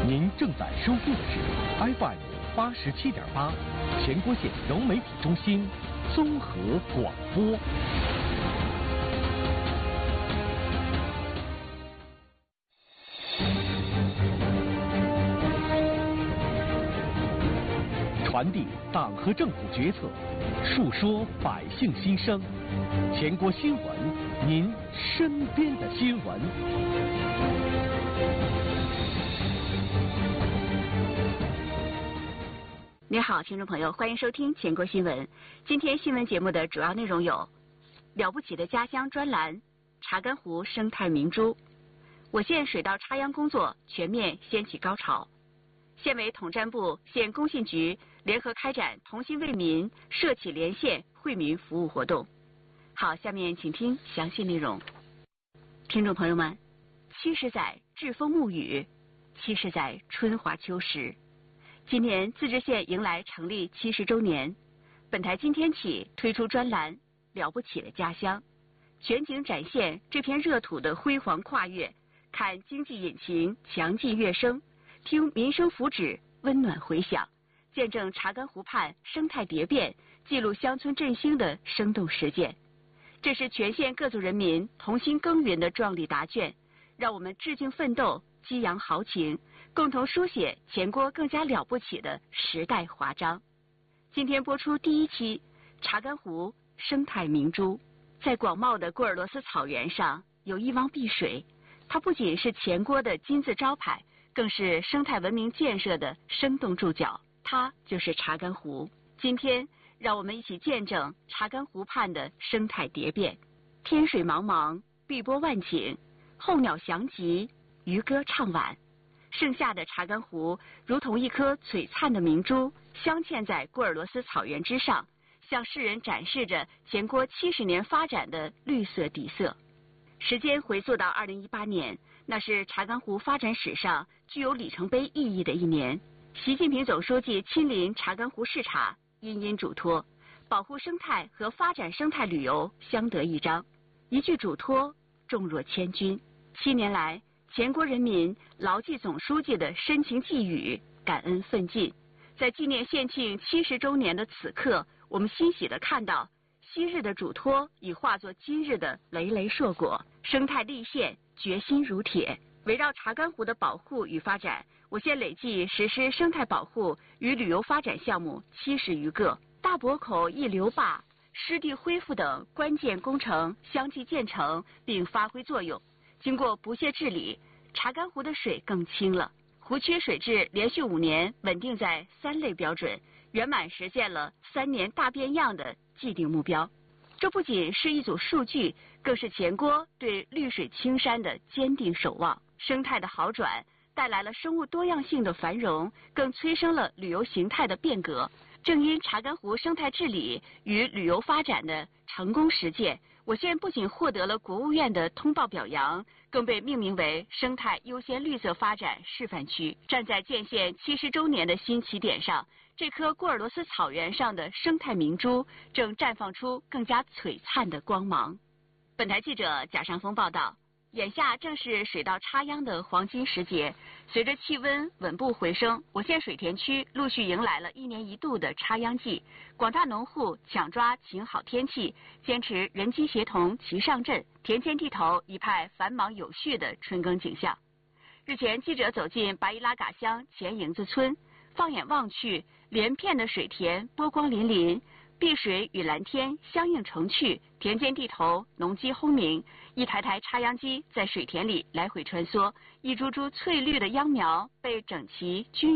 您正在收听的是 FM 87.8全国县融媒体中心综合广播。传递党和政府决策，述说百姓心声。全国新闻，您身边的新闻。 您好，听众朋友，欢迎收听全国新闻。今天新闻节目的主要内容有：了不起的家乡专栏，查干湖生态明珠，我县水稻插秧工作全面掀起高潮。县委统战部、县工信局联合开展同心为民、社企连线惠民服务活动。好，下面请听详细内容。听众朋友们，70载栉风沐雨，70载春华秋实。今年自治县迎来成立70周年，本台今天起推出专栏《了不起的家乡》，全景展现这片热土的辉煌跨越，看经济引擎强劲跃升，听民生福祉温暖回响，见证查干湖畔生态蝶变，记录乡村振兴的生动实践。这是全县各族人民同心耕耘的壮丽答卷，让我们致敬奋斗，激扬豪情，共同书写前郭更加了不起的时代华章。今天播出第1期查干湖生态明珠。在广袤的郭尔罗斯草原上有一汪碧水，它不仅是前郭的金字招牌，更是生态文明建设的生动注脚，它就是查干湖。今天让我们一起见证查干湖畔的生态蝶变。天水茫茫，碧波万顷，候鸟翔集，渔歌唱晚。盛夏的查干湖如同一颗璀璨的明珠，镶嵌在郭尔罗斯草原之上，向世人展示着前郭70年发展的绿色底色。时间回溯到2018年，那是查干湖发展史上具有里程碑意义的一年。习近平总书记亲临查干湖视察，殷殷嘱托，保护生态和发展生态旅游相得益彰。一句嘱托，重若千钧。7年来，前郭人民牢记总书记的深情寄语，感恩奋进。在纪念县庆70周年的此刻，我们欣喜地看到，昔日的嘱托已化作今日的累累硕果，生态立县决心如铁。围绕查干湖的保护与发展，我县累计实施生态保护与旅游发展项目70余个，大伯口溢流坝、湿地恢复等关键工程相继建成并发挥作用。经过不懈治理，查干湖的水更清了，湖区水质连续5年稳定在3类标准，圆满实现了3年大变样的既定目标。这不仅是一组数据，更是前郭对绿水青山的坚定守望。生态的好转带来了生物多样性的繁荣，更催生了旅游形态的变革。正因查干湖生态治理与旅游发展的成功实践，我县不仅获得了国务院的通报表扬，更被命名为生态优先绿色发展示范区。站在建县70周年的新起点上，这颗郭尔罗斯草原上的生态明珠正绽放出更加璀璨的光芒。本台记者贾尚峰报道。眼下正是水稻插秧的黄金时节，随着气温稳步回升，我县水田区陆续迎来了1年1度的插秧季。广大农户抢抓晴好天气，坚持人机协同齐上阵，田间地头一派繁忙有序的春耕景象。日前，记者走进白伊拉嘎乡前营子村，放眼望去，连片的水田波光粼粼，碧水与蓝天相映成趣，田间地头农机轰鸣，一台台插秧机在水田里来回穿梭，一株株翠绿的秧苗被整齐均